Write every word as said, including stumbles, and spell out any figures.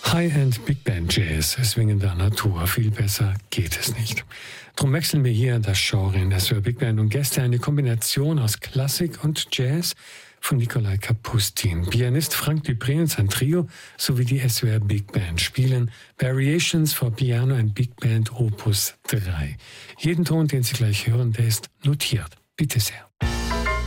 High-End Big Band Jazz, swingender Natur, viel besser geht es nicht. Drum wechseln wir hier das Genre in S W R Big Band und Gäste, eine Kombination aus Klassik und Jazz von Nikolai Kapustin. Pianist Frank Dupré und sein Trio sowie die S W R Big Band spielen Variations for Piano and Big Band Opus drei. Jeden Ton, den Sie gleich hören, der ist notiert. Bitte sehr.